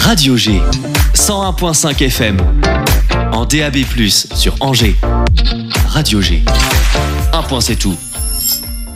Radio G, 101.5 FM, en DAB+, sur Angers. Radio G, un point c'est tout.